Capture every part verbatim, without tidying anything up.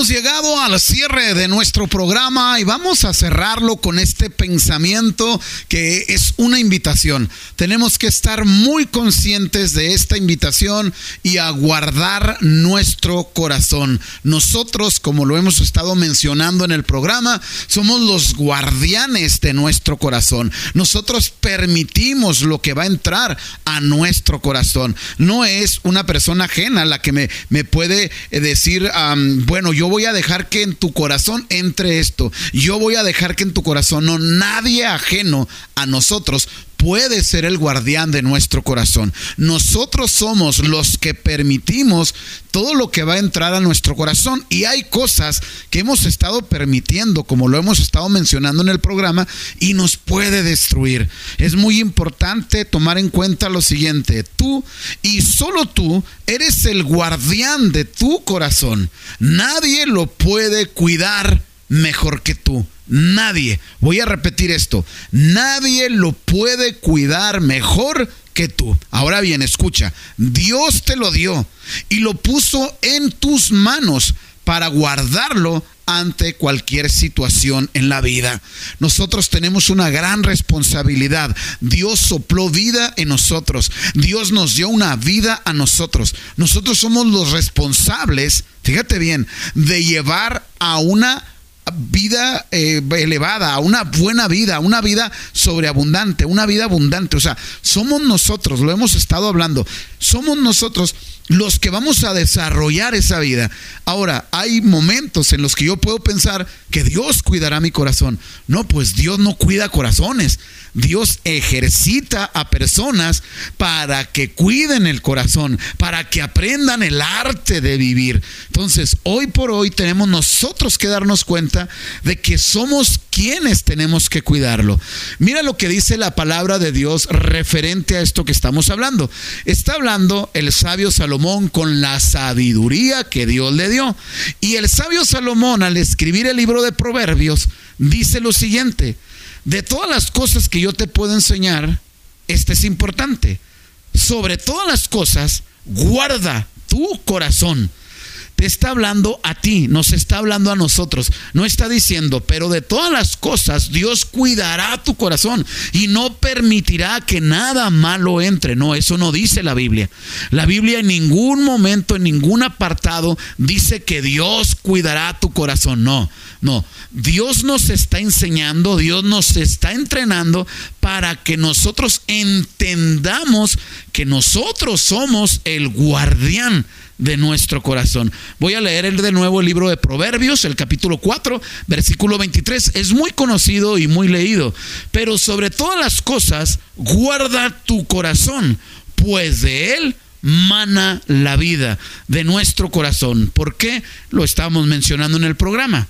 hemos llegado al cierre de nuestro programa y vamos a cerrarlo con este pensamiento que es una invitación. Tenemos que estar muy conscientes de esta invitación y a guardar nuestro corazón. Nosotros, como lo hemos estado mencionando en el programa, somos los guardianes de nuestro corazón. Nosotros permitimos lo que va a entrar a nuestro corazón. No es una persona ajena la que me, me puede decir, um, bueno, yo voy a dejar que en tu corazón entre esto. Yo voy a dejar que en tu corazón, no, nadie ajeno a nosotros puede ser el guardián de nuestro corazón. Nosotros somos los que permitimos todo lo que va a entrar a nuestro corazón, y hay cosas que hemos estado permitiendo, como lo hemos estado mencionando en el programa, y nos puede destruir. Es muy importante tomar en cuenta lo siguiente: tú y solo tú eres el guardián de tu corazón. Nadie lo puede cuidar mejor que tú. Nadie, voy a repetir esto, nadie lo puede cuidar mejor que tú. Ahora bien, escucha, Dios te lo dio y lo puso en tus manos para guardarlo ante cualquier situación en la vida. Nosotros tenemos una gran responsabilidad. Dios sopló vida en nosotros. Dios nos dio una vida a nosotros. Nosotros somos los responsables, fíjate bien, de llevar a una vida eh, elevada, a una buena vida, una vida sobreabundante, una vida abundante. O sea, somos nosotros, lo hemos estado hablando, somos nosotros los que vamos a desarrollar esa vida. Ahora, hay momentos en los que yo puedo pensar que Dios cuidará mi corazón. No, pues Dios no cuida corazones. Dios ejercita a personas para que cuiden el corazón, para que aprendan el arte de vivir. Entonces, hoy por hoy tenemos nosotros que darnos cuenta de que somos quienes tenemos que cuidarlo. Mira lo que dice la palabra de Dios referente a esto que estamos hablando. Está hablando el sabio Salomón con la sabiduría que Dios le dio. Y el sabio Salomón, al escribir el libro de Proverbios, dice lo siguiente: de todas las cosas que yo te puedo enseñar, este es importante. Sobre todas las cosas, guarda tu corazón. Te está hablando a ti, nos está hablando a nosotros. No está diciendo, pero de todas las cosas Dios cuidará tu corazón y no permitirá que nada malo entre. No, eso no dice la Biblia. La Biblia en ningún momento, en ningún apartado dice que Dios cuidará tu corazón. No, no. Dios nos está enseñando, Dios nos está entrenando para que nosotros entendamos que nosotros somos el guardián de nuestro corazón. Voy a leer de nuevo el libro de Proverbios, el capítulo cuatro, versículo veintitrés. Es muy conocido y muy leído. Pero sobre todas las cosas, guarda tu corazón, pues de él mana la vida, de nuestro corazón. ¿Por qué? Lo estamos mencionando en el programa.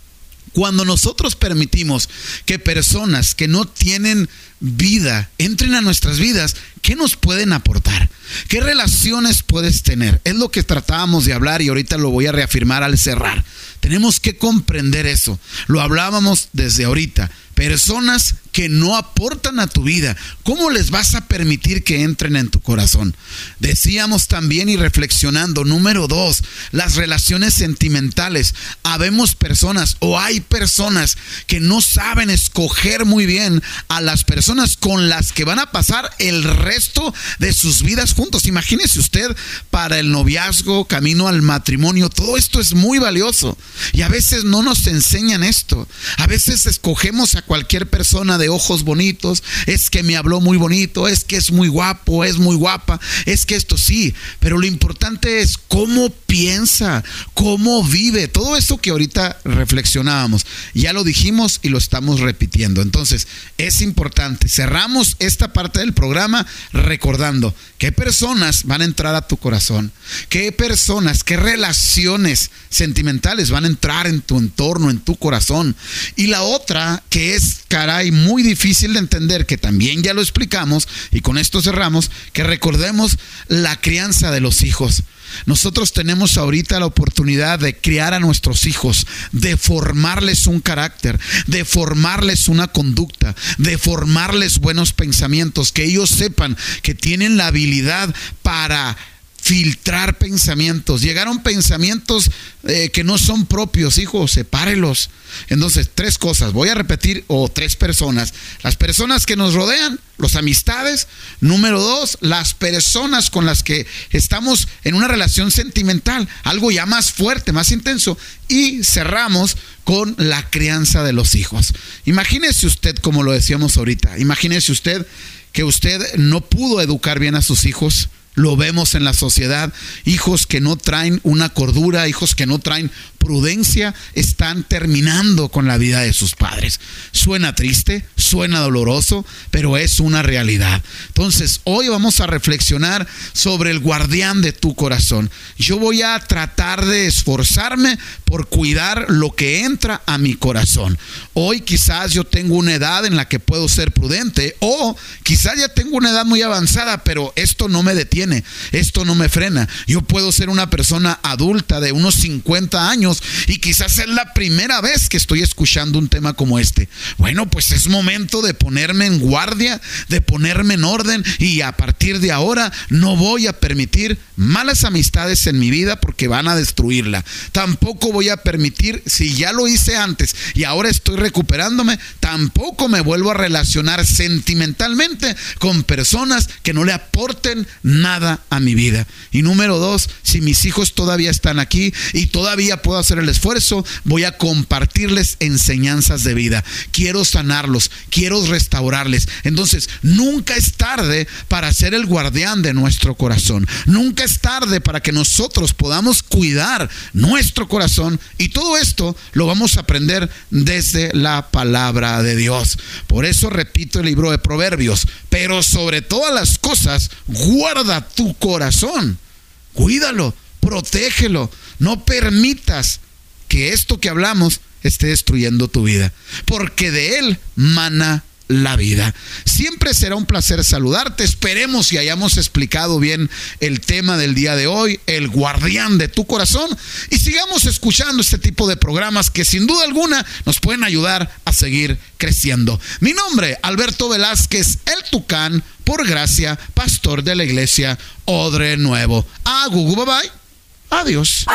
Cuando nosotros permitimos que personas que no tienen vida entren a nuestras vidas, ¿qué nos pueden aportar? ¿Qué relaciones puedes tener? Es lo que tratábamos de hablar y ahorita lo voy a reafirmar al cerrar. Tenemos que comprender eso. Lo hablábamos desde ahorita. Personas que no aportan a tu vida, ¿cómo les vas a permitir que entren en tu corazón? Decíamos también y reflexionando, número dos, las relaciones sentimentales. Habemos personas o hay personas que no saben escoger muy bien a las personas con las que van a pasar el resto de sus vidas juntos. Imagínese usted, para el noviazgo, camino al matrimonio, todo esto es muy valioso y a veces no nos enseñan esto. A veces escogemos a cualquier persona de ojos bonitos, es que me habló muy bonito, es que es muy guapo, es muy guapa, es que esto sí, pero lo importante es cómo piensa, cómo vive, todo eso que ahorita reflexionábamos, ya lo dijimos y lo estamos repitiendo. Entonces es importante, cerramos esta parte del programa recordando qué personas van a entrar a tu corazón, qué personas, qué relaciones sentimentales van a entrar en tu entorno, en tu corazón. Y la otra que es, caray, muy difícil de entender, que también ya lo explicamos y con esto cerramos, que recordemos la crianza de los hijos. Nosotros tenemos ahorita la oportunidad de criar a nuestros hijos, de formarles un carácter, de formarles una conducta, de formarles buenos pensamientos, que ellos sepan que tienen la habilidad para filtrar pensamientos. Llegaron pensamientos eh, que no son propios, hijo, sepárelos. Entonces, tres cosas, voy a repetir, o tres personas. Las personas que nos rodean, las amistades. Número dos, las personas con las que estamos en una relación sentimental, algo ya más fuerte, más intenso. Y cerramos con la crianza de los hijos. Imagínese usted, como lo decíamos ahorita, imagínese usted que usted no pudo educar bien a sus hijos. Lo vemos en la sociedad, hijos que no traen una cordura, hijos que no traen prudencia, están terminando con la vida de sus padres. Suena triste, suena doloroso, pero es una realidad. Entonces, hoy vamos a reflexionar sobre el guardián de tu corazón. Yo voy a tratar de esforzarme por cuidar lo que entra a mi corazón. Hoy quizás yo tengo una edad en la que puedo ser prudente, o quizás ya tengo una edad muy avanzada, pero esto no me detiene, esto no me frena. Yo puedo ser una persona adulta de unos cincuenta años y quizás es la primera vez que estoy escuchando un tema como este. Bueno, pues es momento de ponerme en guardia, de ponerme en orden, y a partir de ahora no voy a permitir malas amistades en mi vida porque van a destruirla. Tampoco voy a permitir, si ya lo hice antes y ahora estoy recuperándome, tampoco me vuelvo a relacionar sentimentalmente con personas que no le aporten nada a mi vida. Y número dos, si mis hijos todavía están aquí y todavía puedo hacer el esfuerzo, voy a compartirles enseñanzas de vida. Quiero sanarlos, quiero restaurarles. Entonces, nunca es tarde para ser el guardián de nuestro corazón. Nunca es tarde para que nosotros podamos cuidar nuestro corazón, y todo esto lo vamos a aprender desde la palabra de Dios. Por eso repito el libro de Proverbios: pero sobre todas las cosas, guarda tu corazón. Cuídalo, protégelo. No permitas que esto que hablamos esté destruyendo tu vida, porque de él mana la vida. Siempre será un placer saludarte. Esperemos y hayamos explicado bien el tema del día de hoy, el guardián de tu corazón, y sigamos escuchando este tipo de programas que sin duda alguna nos pueden ayudar a seguir creciendo. Mi nombre, Alberto Velázquez, el Tucán, por gracia, pastor de la iglesia Odre Nuevo. A Gugu, bye bye. Adiós.